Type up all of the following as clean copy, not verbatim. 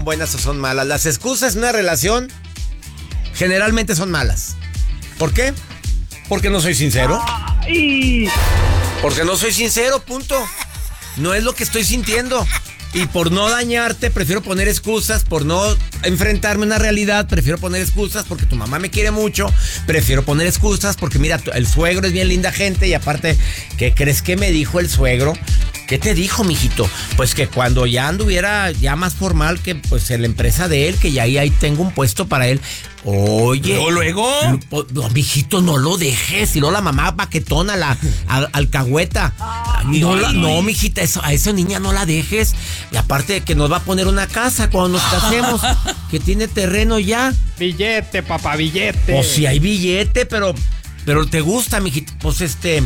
buenas o son malas. Las excusas en una relación generalmente son malas. ¿Por qué? Porque no soy sincero. Porque no soy sincero, punto. No es lo que estoy sintiendo. Y por no dañarte, prefiero poner excusas. Por no enfrentarme a una realidad, prefiero poner excusas. Porque tu mamá me quiere mucho, prefiero poner excusas. Porque mira, el suegro es bien linda gente. Y aparte, ¿qué crees que me dijo el suegro? ¿Qué te dijo, mijito? Pues que cuando ya anduviera ya más formal, que pues en la empresa de él, que ya ahí tengo un puesto para él. Oye. ¿Luego? No, mijito, no lo dejes. Y luego la mamá paquetona, alcahueta. No, mijita, a esa niña no la dejes. Y aparte de que nos va a poner una casa cuando nos casemos, que tiene terreno ya. Billete, papá, billete. Pues sí hay billete, pero te gusta, mijita. Pues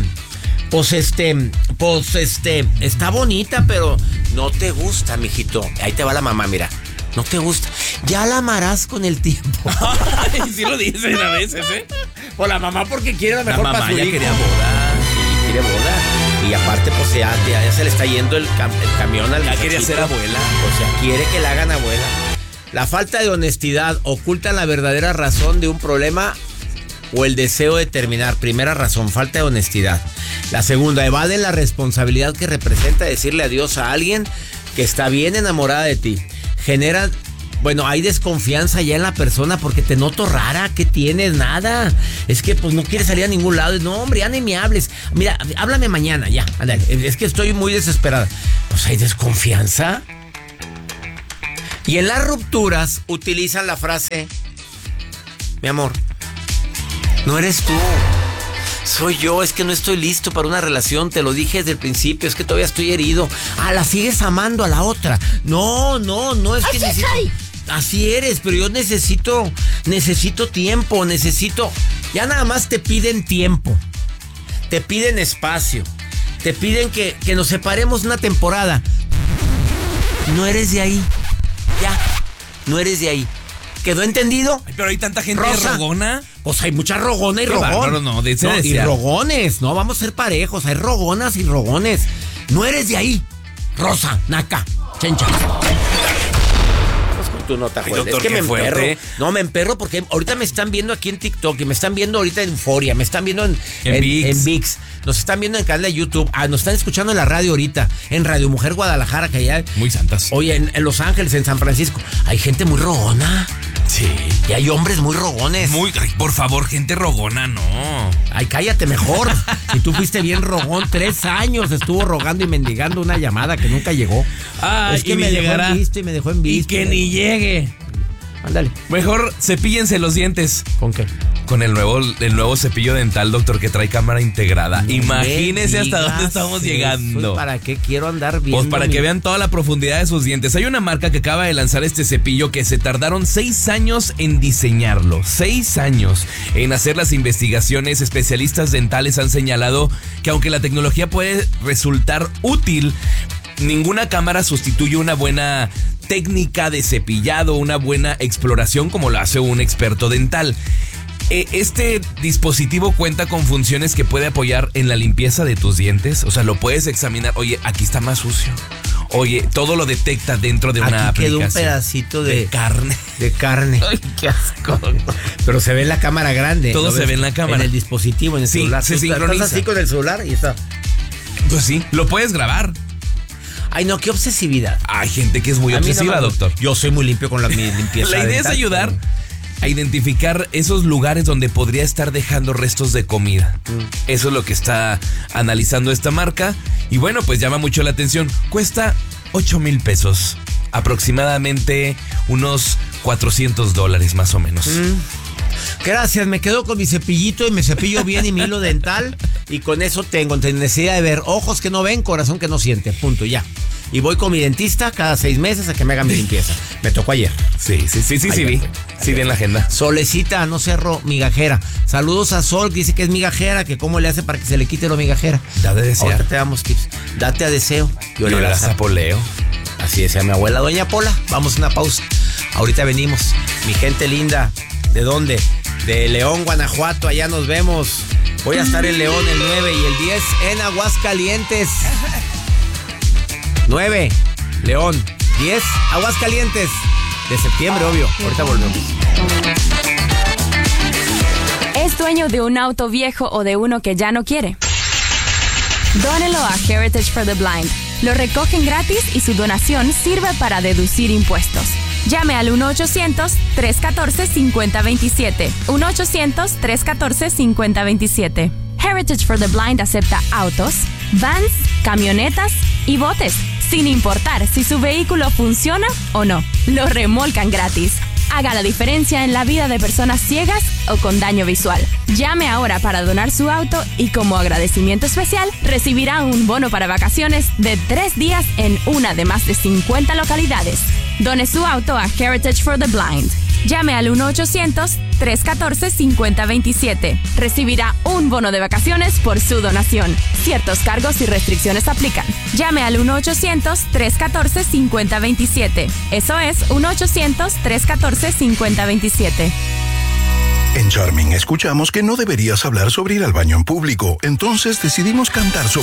está bonita, pero no te gusta, mijito. Ahí te va la mamá, mira. No te gusta. Ya la amarás con el tiempo. Ay, sí lo dicen a veces, ¿eh? O la mamá porque quiere lo mejor para su hijo. La mamá ya quería boda. Sí, quiere boda. Y aparte, pues ya se le está yendo el camión al Ya muchachito. quería ser abuela. O sea, quiere que la hagan abuela. La falta de honestidad oculta la verdadera razón de un problema o el deseo de terminar. Primera razón, falta de honestidad. La segunda, evade la responsabilidad que representa decirle adiós a alguien que está bien enamorada de ti. Hay desconfianza ya en la persona porque te noto rara. ¿Qué tienes? Nada. Es que pues no quieres salir a ningún lado. No, hombre, ya ni me hables. Mira, háblame mañana, ya. Ándale. Es que estoy muy desesperada. Pues hay desconfianza. Y en las rupturas utilizan la frase: mi amor, no eres tú, soy yo, es que no estoy listo para una relación, te lo dije desde el principio, es que todavía estoy herido. La sigues amando a la otra. No, es que necesito... Así eres, pero yo necesito tiempo, ya nada más te piden tiempo, te piden espacio, te piden que nos separemos una temporada. No eres de ahí, ya, no eres de ahí. ¿Quedó entendido? Ay, pero hay tanta gente Rosa. rogona. Pues hay mucha rogona y Qué rogón. bárbaro, no, Y rogones, no vamos a ser parejos. Hay rogonas y rogones. No eres de ahí. Rosa, naca, chencha. Pues con tu nota, Ay, Joel. doctor, Es que qué me fuerte. emperro. No, me emperro porque ahorita me están viendo aquí en TikTok y me están viendo ahorita en Euforia, me están viendo en ViX. Nos están viendo en el canal de YouTube. Nos están escuchando en la radio ahorita, en Radio Mujer Guadalajara, que allá. Muy santas. Oye, en Los Ángeles, en San Francisco. Hay gente muy rogona. Sí. Y hay hombres muy rogones. Ay, por favor, gente rogona, no. Ay, cállate mejor. Si tú fuiste bien rogón, 3 años estuvo rogando y mendigando una llamada que nunca llegó. Es que me llegará. Me dejó en visto. Y que ni llegue. Ándale. Mejor cepíllense los dientes. ¿Con qué? Con el nuevo cepillo dental, doctor, que trae cámara integrada. Imagínese hasta dónde estamos llegando. ¿Para qué quiero andar viendo? Pues para que vean toda la profundidad de sus dientes. Hay una marca que acaba de lanzar este cepillo que se tardaron 6 años en diseñarlo. 6 años en hacer las investigaciones. Especialistas dentales han señalado que aunque la tecnología puede resultar útil, ninguna cámara sustituye una buena técnica de cepillado, una buena exploración como lo hace un experto dental. Este dispositivo cuenta con funciones que puede apoyar en la limpieza de tus dientes. O sea, lo puedes examinar. Oye, aquí está más sucio. Oye, todo lo detecta dentro de una aquí aplicación. Quedó un pedacito de carne. De carne. Ay, qué asco. Pero se ve en la cámara grande. Todo se ve en la cámara. En el dispositivo, en el celular. Se sincroniza. Estás así con el celular y está. Pues sí, lo puedes grabar. Ay, no, qué obsesividad. Hay gente que es muy obsesiva, doctor. Yo soy muy limpio con mi limpieza. La idea es ayudar a identificar esos lugares donde podría estar dejando restos de comida. Eso es lo que está analizando esta marca. Y bueno, pues llama mucho la atención. Cuesta 8,000 pesos. Aproximadamente unos $400 más o menos. Gracias, me quedo con mi cepillito y me cepillo bien y mi hilo dental. Y con eso tengo necesidad de ver ojos que no ven, corazón que no siente. Punto, ya. Y voy con mi dentista cada 6 meses a que me haga mi limpieza. Me tocó ayer. Sí, vi. Sí, vi en la agenda. Solecita, no cerro, migajera. Saludos a Sol, que dice que es migajera, que cómo le hace para que se le quite lo migajera. Date a desear. Ahorita te damos tips. Date a deseo. Yo le das a poleo. Así decía mi abuela, doña Pola. Vamos a una pausa. Ahorita venimos. Mi gente linda. ¿De dónde? De León, Guanajuato. Allá nos vemos. Voy a estar en León el 9 y el 10 en Aguascalientes. 9, León. 10, Aguascalientes. De septiembre, obvio. Ahorita volvemos. ¿Es dueño de un auto viejo o de uno que ya no quiere? Dónelo a Heritage for the Blind. Lo recogen gratis y su donación sirve para deducir impuestos. Llame al 1-800-314-5027. 1-800-314-5027. Heritage for the Blind acepta autos, vans, camionetas y botes, sin importar si su vehículo funciona o no. Lo remolcan gratis. Haga la diferencia en la vida de personas ciegas o con daño visual. Llame ahora para donar su auto y como agradecimiento especial recibirá un bono para vacaciones de 3 días en una de más de 50 localidades. Done su auto a Heritage for the Blind. Llame al 1-800-314-5027. Recibirá un bono de vacaciones por su donación. Ciertos cargos y restricciones aplican. Llame al 1-800-314-5027. Eso es 1-800-314-5027. En Charming escuchamos que no deberías hablar sobre ir al baño en público, entonces decidimos cantar sobre